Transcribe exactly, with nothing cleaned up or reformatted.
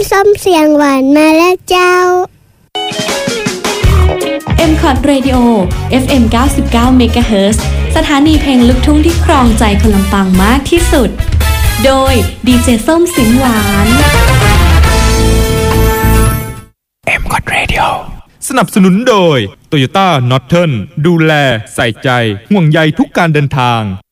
ส้มเสียงหวานมาแล้วเจ้าเอ็ม คอท Radio เอฟ เอ็ม เก้าสิบเก้า เมกะเฮิรตซ์ สถานีเพลงลูกทุ่งที่ครองใจคนลำปางมากที่สุดโดยดีเจส้มเสียงหวานเอ็ม คอท Radio สนับสนุนโดย Toyota Norton ดูแลใส่ใจห่วงใยทุกการเดินทาง